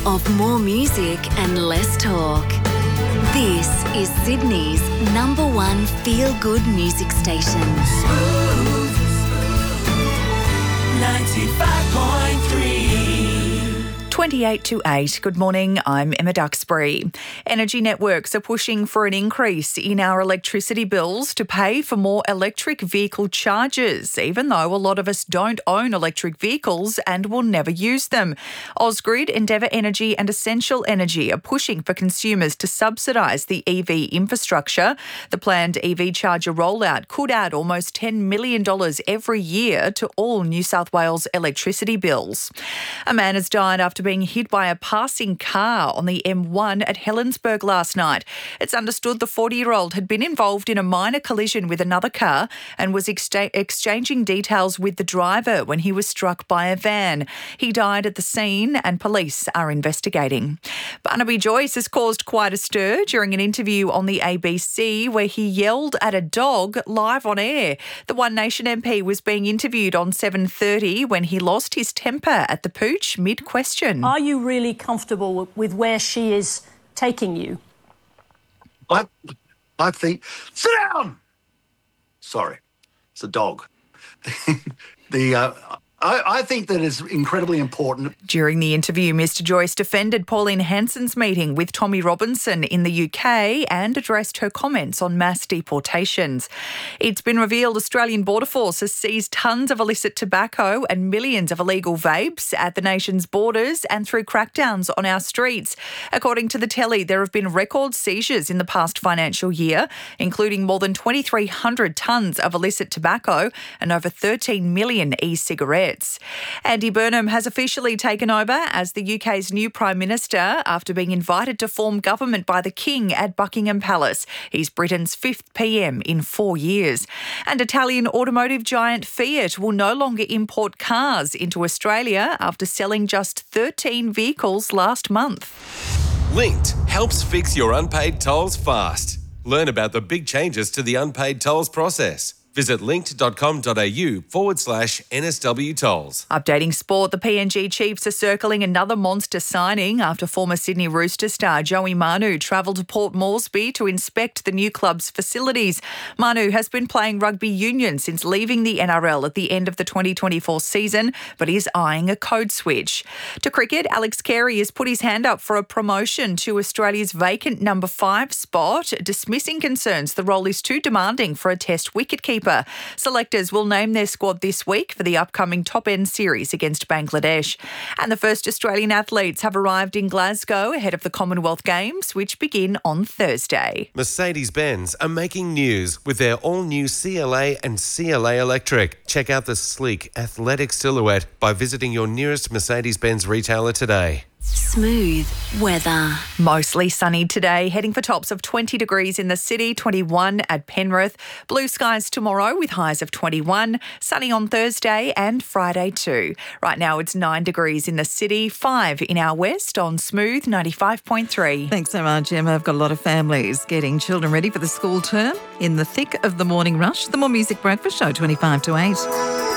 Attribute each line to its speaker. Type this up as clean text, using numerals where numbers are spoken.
Speaker 1: of more music and less talk. This is Sydney's #1 feel-good music station.
Speaker 2: Smooth 95.3.
Speaker 3: 28 to 8. Good morning, I'm Emma Duxbury. Energy networks are pushing for an increase in our electricity bills to pay for more electric vehicle charges, even though a lot of us don't own electric vehicles and will never use them. Ausgrid, Endeavour Energy and Essential Energy are pushing for consumers to subsidise the EV infrastructure. The planned EV charger rollout could add almost $10 million every year to all New South Wales electricity bills. A man has died after being hit by a passing car on the M1 at Helensburgh last night. It's understood the 40-year-old had been involved in a minor collision with another car and was exchanging details with the driver when he was struck by a van. He died at the scene and police are investigating. Barnaby Joyce has caused quite a stir during an interview on the ABC where he yelled at a dog live on air. The One Nation MP was being interviewed on 7:30 when he lost his temper at the pooch mid-question.
Speaker 4: Are you really comfortable with where she is taking you?
Speaker 5: I think... Sit down! Sorry, it's a dog. I think that is incredibly important.
Speaker 3: During the interview, Mr Joyce defended Pauline Hanson's meeting with Tommy Robinson in the UK and addressed her comments on mass deportations. It's been revealed Australian Border Force has seized tons of illicit tobacco and millions of illegal vapes at the nation's borders and through crackdowns on our streets. According to the Telly, there have been record seizures in the past financial year, including more than 2,300 tonnes of illicit tobacco and over 13 million e-cigarettes. Andy Burnham has officially taken over as the UK's new Prime Minister after being invited to form government by the King at Buckingham Palace. He's Britain's 5th PM in 4 years. And Italian automotive giant Fiat will no longer import cars into Australia after selling just 13 vehicles last month.
Speaker 6: Linked helps fix your unpaid tolls fast. Learn about the big changes to the unpaid tolls process. Visit linked.com.au/NSW tolls.
Speaker 3: Updating sport, the PNG Chiefs are circling another monster signing after former Sydney Rooster star Joey Manu travelled to Port Moresby to inspect the new club's facilities. Manu has been playing rugby union since leaving the NRL at the end of the 2024 season, but is eyeing a code switch. To cricket, Alex Carey has put his hand up for a promotion to Australia's vacant number 5 spot, dismissing concerns the role is too demanding for a Test wicketkeeper. Selectors will name their squad this week for the upcoming top-end series against Bangladesh. And the first Australian athletes have arrived in Glasgow ahead of the Commonwealth Games, which begin on Thursday.
Speaker 6: Mercedes-Benz are making news with their all-new CLA and CLA Electric. Check out the sleek, athletic silhouette by visiting your nearest Mercedes-Benz retailer today.
Speaker 1: Smooth weather.
Speaker 3: Mostly sunny today, heading for tops of 20 degrees in the city, 21 at Penrith. Blue skies tomorrow with highs of 21, sunny on Thursday and Friday too. Right now it's 9 degrees in the city, 5 in our west on Smooth 95.3.
Speaker 7: Thanks so much, Emma. I've got a lot of families getting children ready for the school term in the thick of the morning rush. The More Music Breakfast Show, 25 to 8.